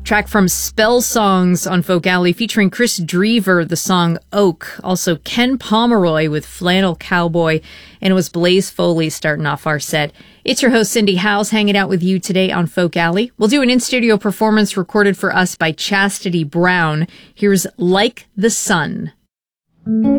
Track from Spell Songs on Folk Alley featuring Chris Drever, the song Oak. Also Ken Pomeroy with Flannel Cowboy. And it was Blaze Foley starting off our set. It's your host, Cindy Howes, hanging out with you today on Folk Alley. We'll do an in-studio performance recorded for us by Chastity Brown. Here's Like the Sun.